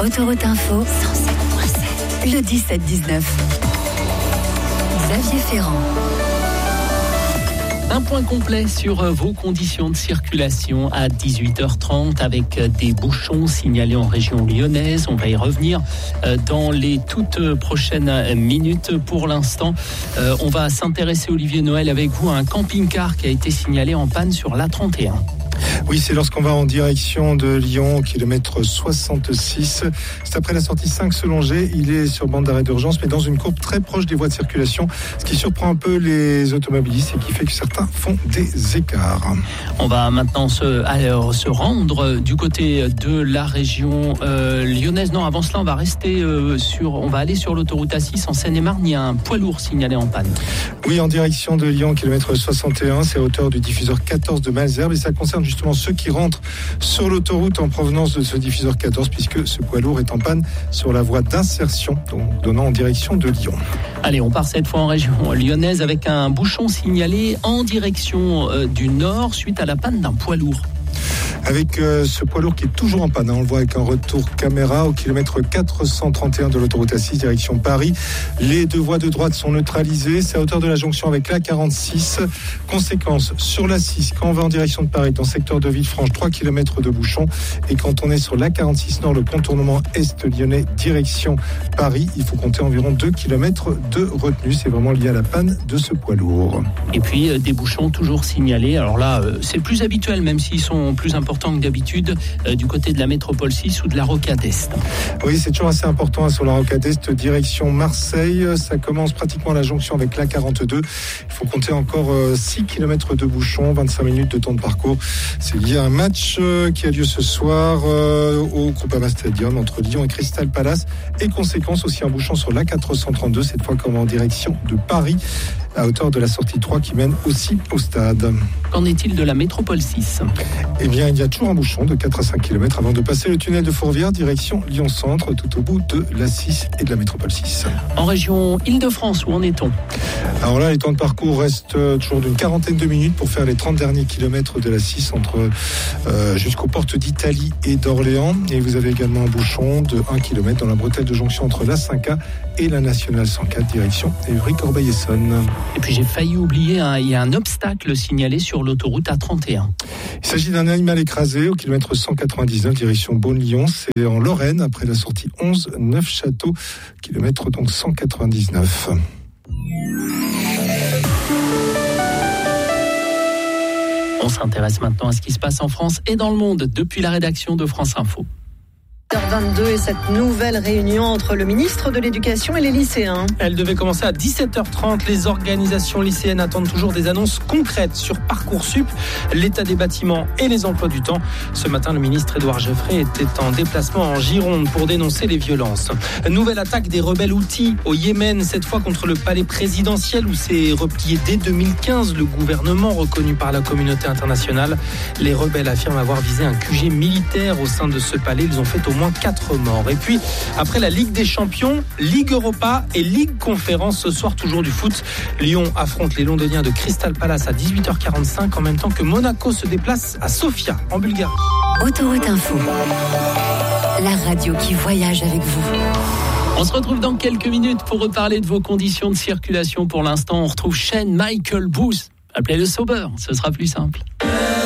Autoroute Info 107.7. Le 17-19. Xavier Ferrand. Un point complet sur vos conditions de circulation à 18h30 avec des bouchons signalés en région lyonnaise. On va y revenir dans les toutes prochaines minutes. Pour l'instant, on va s'intéresser, Olivier Noël, avec vous à un camping-car qui a été signalé en panne sur l'A31. Oui, c'est lorsqu'on va en direction de Lyon, au kilomètre 66. C'est après la sortie 5 Selongé. Il est sur bande d'arrêt d'urgence, mais dans une courbe très proche des voies de circulation, ce qui surprend un peu les automobilistes et qui fait que certains font des écarts. On va maintenant se rendre du côté de la région lyonnaise. Non, avant cela, on va rester on va aller sur l'autoroute A6 en Seine-et-Marne. Il y a un poids lourd signalé en panne. Oui, en direction de Lyon, kilomètre 61, c'est à hauteur du diffuseur 14 de Malesherbes et ça concerne justement ceux qui rentrent sur l'autoroute en provenance de ce diffuseur 14, puisque ce poids lourd est en panne sur la voie d'insertion, donc donnant en direction de Lyon. Allez, on part cette fois en région lyonnaise avec un bouchon signalé en direction du nord suite à la panne d'un poids lourd. Avec ce poids lourd qui est toujours en panne, on le voit avec un retour caméra au kilomètre 431 de l'autoroute A6 direction Paris. Les deux voies de droite sont neutralisées, c'est à hauteur de la jonction avec l'A46. Conséquence, sur l'A6, quand on va en direction de Paris, dans le secteur de Villefranche, 3 km de bouchon. Et quand on est sur l'A46 Nord, le contournement est lyonnais direction Paris, il faut compter environ 2 km de retenue. C'est vraiment lié à la panne de ce poids lourd. Et puis des bouchons toujours signalés. Alors là, c'est plus habituel, même s'ils sont plus importants que d'habitude, du côté de la métropole 6 ou de la Rocade Est. Oui, c'est toujours assez important sur la Rocade Est, direction Marseille. Ça commence pratiquement à la jonction avec l'A42. Il faut compter encore 6 km de bouchons, 25 minutes de temps de parcours. C'est lié à un match qui a lieu ce soir au Groupama Stadium entre Lyon et Crystal Palace. Et conséquence aussi un bouchon sur l'A432, cette fois comme en direction de Paris, à hauteur de la sortie 3 qui mène aussi au stade. Qu'en est-il de la métropole 6 ? Eh bien, il y a toujours un bouchon de 4 à 5 km avant de passer le tunnel de Fourvière, direction Lyon-Centre, tout au bout de la 6 et de la métropole 6. En région Île-de-France, où en est-on ? Alors là, les temps de parcours restent toujours d'une quarantaine de minutes pour faire les 30 derniers kilomètres de la 6 jusqu'aux portes d'Italie et d'Orléans. Et vous avez également un bouchon de 1 km dans la bretelle de jonction entre la 5A et la nationale 104, direction Évry-Corbeil-Essonnes. Et puis j'ai failli oublier, il y a un obstacle signalé sur l'autoroute A31. Il s'agit d'un animal écrasé au kilomètre 199, direction Beaune-Lyon. C'est en Lorraine, après la sortie 11, Neufchâteau, kilomètre donc 199. On s'intéresse maintenant à ce qui se passe en France et dans le monde depuis la rédaction de France Info. 7h22 et cette nouvelle réunion entre le ministre de l'Éducation et les lycéens. Elle devait commencer à 17h30. Les organisations lycéennes attendent toujours des annonces concrètes sur Parcoursup, l'état des bâtiments et les emplois du temps. Ce matin, le ministre Édouard Geoffrey était en déplacement en Gironde pour dénoncer les violences. Nouvelle attaque des rebelles Houthis au Yémen, cette fois contre le palais présidentiel où s'est replié dès 2015 le gouvernement reconnu par la communauté internationale. Les rebelles affirment avoir visé un QG militaire au sein de ce palais. Ils ont fait au moins 4 morts. Et puis, après la Ligue des Champions, Ligue Europa et Ligue Conférence, ce soir toujours du foot. Lyon affronte les Londoniens de Crystal Palace à 18h45 en même temps que Monaco se déplace à Sofia en Bulgarie. Autoroute Info, la radio qui voyage avec vous. On se retrouve dans quelques minutes pour reparler de vos conditions de circulation. Pour l'instant, on retrouve Shane Michael Booth. Appelez-le Sober, ce sera plus simple.